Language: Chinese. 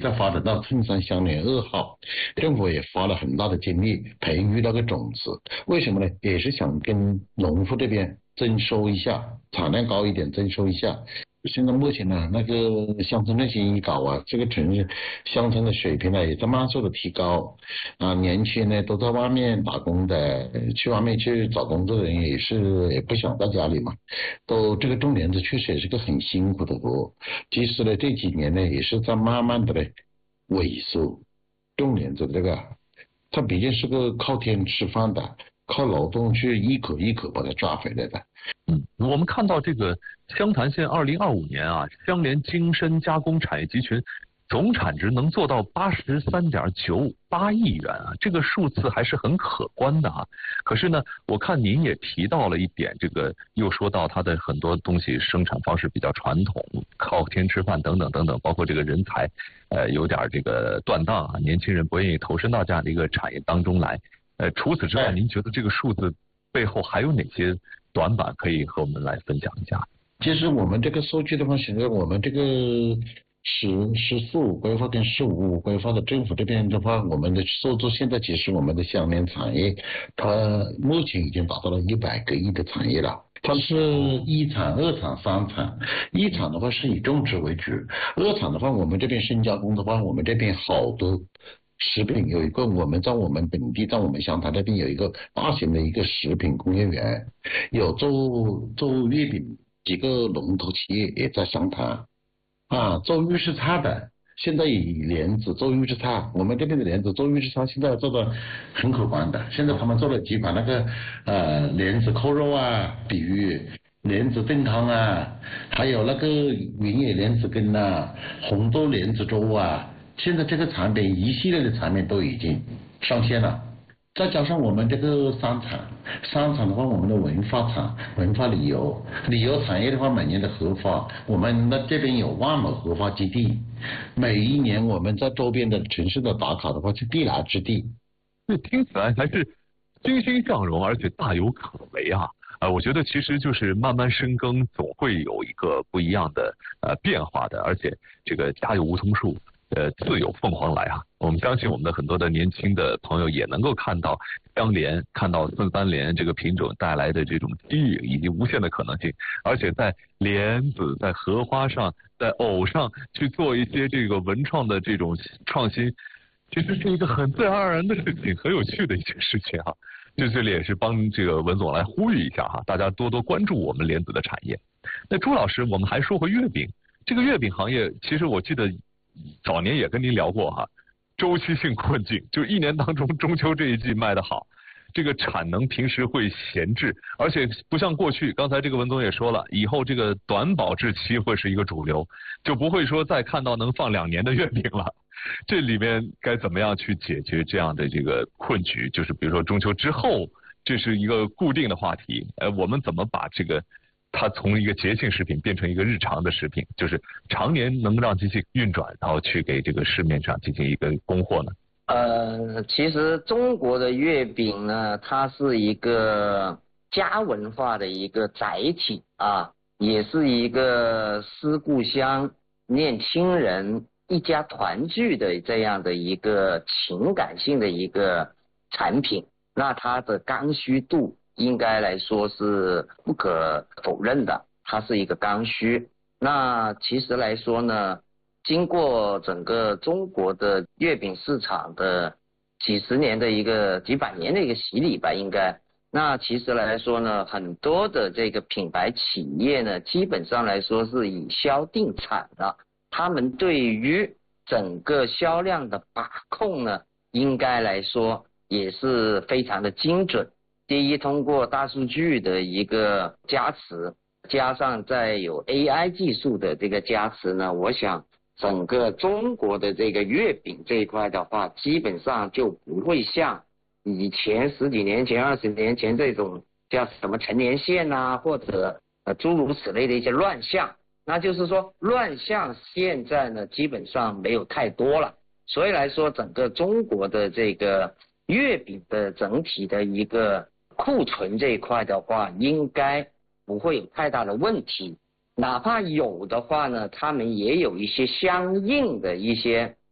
在发展到春山相连2号，政府也花了很大的精力培育那个种子，为什么呢？也是想跟农户这边征收一下，产量高一点，征收一下。现在目前呢，那个乡村振兴一搞啊，这个城市乡村的水平呢也在慢速的提高啊，年轻人呢都在外面打工的，去外面去找工作的人也不想在家里嘛，都这个种莲子确实也是个很辛苦的活，其实呢这几年呢也是在慢慢的呢萎缩，种莲子这个它毕竟是个靠天吃饭的，靠劳动去一口一口把它抓回来的。 我们看到这个湘潭县2025年啊，香莲精深加工产业集群总产值能做到83.98亿元啊，这个数字还是很可观的啊。可是呢，我看您也提到了一点，这个又说到它的很多东西生产方式比较传统，靠天吃饭等等等等，包括这个人才有点这个断档啊，年轻人不愿意投身到这样的一个产业当中来。除此之外，您觉得这个数字背后还有哪些短板可以和我们来分享一下？ 其实我们这个数据的话，现在我们这个“十四五”规划跟“十五五”规划的政府这边的话，我们的数字现在其实我们的香莲产业，它目前已经达到了100个亿的产业了。它是1产、2产、3产。1产的话是以种植为主，2产的话我们这边深加工的话，我们这边好多食品有一个，我们在我们本地，在我们湘潭那边有一个大型的一个食品工业园，有做月饼几个龙头企业也在湘潭啊，做预制菜的。现在以莲子做预制菜，我们这边的莲子做预制菜现在做的很可观的。现在他们做了几款那个莲子扣肉啊，比如莲子炖汤啊，还有那个云野莲子羹啊，红豆莲子粥啊。现在这个产品一系列的产品都已经上线了，再加上我们这个3产的话，我们的文化产、文化旅游产业的话，每年的荷花，我们那这边有万亩荷花基地，每一年我们在周边的城市的打卡的话是地来之地。 这听起来还是欣欣向荣，而且大有可为啊！我觉得其实就是慢慢深耕，总会有一个不一样的变化的，而且这个家有梧桐树。自有凤凰来啊！我们相信我们的很多的年轻的朋友也能够看到香莲、看到孙三莲这个品种带来的这种机遇以及无限的可能性，而且在莲子、在荷花上、在藕上去做一些这个文创的这种创新，其实是一个很自然而然的事情，很有趣的一件事情啊！这里也是帮这个文总来呼吁一下哈，大家多多关注我们莲子的产业。那朱老师，我们还说回月饼，这个月饼行业，其实我记得早年也跟您聊过哈，周期性困境，就一年当中中秋这一季卖得好，这个产能平时会闲置，而且不像过去，刚才这个文总也说了，以后这个短保质期会是一个主流，就不会说再看到能放2年的月饼了。这里面该怎么样去解决这样的这个困局？就是比如说中秋之后，这是一个固定的话题，我们怎么把这个它从一个节庆食品变成一个日常的食品，就是常年能让机器运转，然后去给这个市面上进行一个供货呢？ 其实中国的月饼呢，它是一个家文化的一个载体啊，也是一个思故乡、念亲人、一家团聚的这样的一个情感性的一个产品。那它的刚需度应该来说是不可否认的，它是一个刚需。那其实来说呢，经过整个中国的月饼市场的几百年的一个洗礼吧，应该。那其实来说呢，很多的这个品牌企业呢，基本上来说是以销定产的，他们对于整个销量的把控呢，应该来说也是非常的精准。第一，通过大数据的一个加持，加上再有 AI 技术的这个加持呢，我想整个中国的这个月饼这一块的话，基本上就不会像以前10几年前、20年前这种叫什么陈年线啊，或者诸如此类的一些乱象。那就是说乱象现在呢基本上没有太多了，所以来说整个中国的这个月饼的整体的一个库存这一块的话，应该不会有太大的问题。哪怕有的话呢，他们也有一些相应的一些